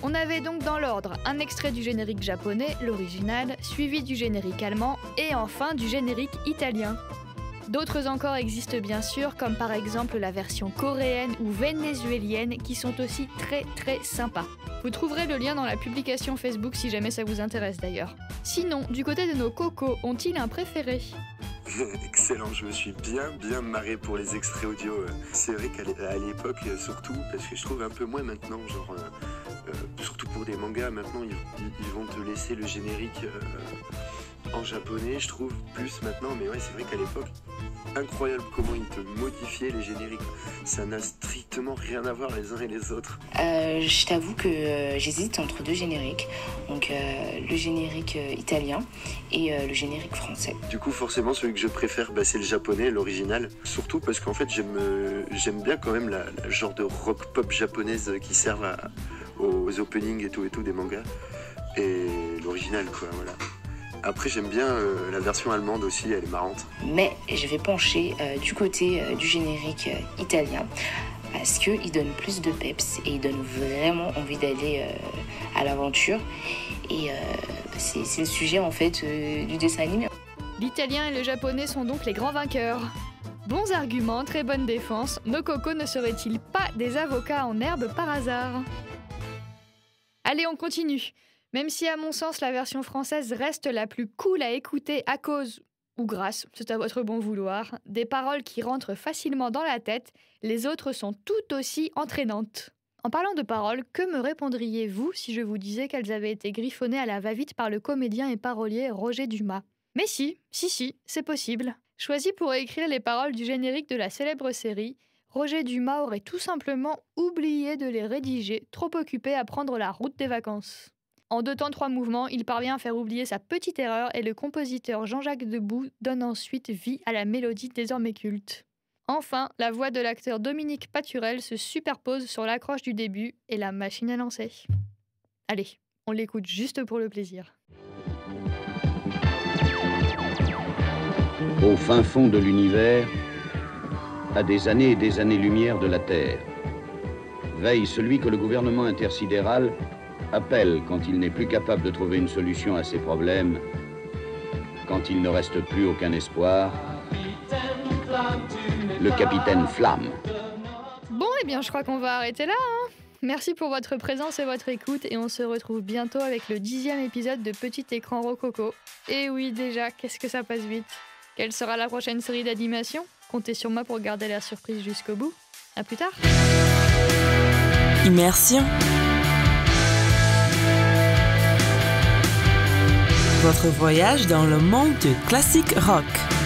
On avait donc dans l'ordre un extrait du générique japonais, l'original, suivi du générique allemand et enfin du générique italien. D'autres encore existent bien sûr, comme par exemple la version coréenne ou vénézuélienne qui sont aussi très sympas. Vous trouverez le lien dans la publication Facebook si jamais ça vous intéresse d'ailleurs. Sinon, du côté de nos cocos, ont-ils un préféré ? Excellent, je me suis bien marré pour les extraits audio. C'est vrai qu'à l'époque, surtout, parce que je trouve un peu moins maintenant, genre, surtout pour des mangas, maintenant ils vont te laisser le générique en japonais, je trouve, plus maintenant, mais ouais, c'est vrai qu'à l'époque, incroyable comment ils te modifiaient les génériques. Ça n'a strictement rien à voir les uns et les autres. Je t'avoue que j'hésite entre deux génériques, donc le générique italien et le générique français. Du coup, forcément, celui que je préfère, c'est le japonais, l'original. Surtout parce qu'en fait, j'aime bien quand même la genre de rock pop japonaise qui servent aux openings et tout des mangas. Et l'original, quoi, voilà. Après, j'aime bien la version allemande aussi, elle est marrante. Mais je vais pencher du côté du générique italien parce qu'il donne plus de peps et il donne vraiment envie d'aller à l'aventure. Et c'est le sujet en fait du dessin animé. L'italien et le japonais sont donc les grands vainqueurs. Bons arguments, très bonne défense, nos cocos ne seraient-ils pas des avocats en herbe par hasard ? Allez, on continue. Même si à mon sens la version française reste la plus cool à écouter à cause, ou grâce, c'est à votre bon vouloir, des paroles qui rentrent facilement dans la tête, les autres sont tout aussi entraînantes. En parlant de paroles, que me répondriez-vous si je vous disais qu'elles avaient été griffonnées à la va-vite par le comédien et parolier Roger Dumas ? Mais si, c'est possible. Choisi pour écrire les paroles du générique de la célèbre série, Roger Dumas aurait tout simplement oublié de les rédiger, trop occupé à prendre la route des vacances. En 2 temps 3 mouvements, il parvient à faire oublier sa petite erreur et le compositeur Jean-Jacques Debout donne ensuite vie à la mélodie désormais culte. Enfin, la voix de l'acteur Dominique Paturel se superpose sur l'accroche du début et la machine est lancée. Allez, on l'écoute juste pour le plaisir. Au fin fond de l'univers, à des années et des années-lumière de la Terre, veille celui que le gouvernement intersidéral appelle quand il n'est plus capable de trouver une solution à ses problèmes, quand il ne reste plus aucun espoir, le capitaine Flamme. Bon, eh bien, je crois qu'on va arrêter là, hein. Merci pour votre présence et votre écoute, et on se retrouve bientôt avec le 10e épisode de Petit Écran Rococo. Et oui, déjà, qu'est-ce que ça passe vite. Quelle sera la prochaine série d'animation ? Comptez sur moi pour garder la surprise jusqu'au bout. À plus tard. Immersion. Votre voyage dans le monde du classique rock.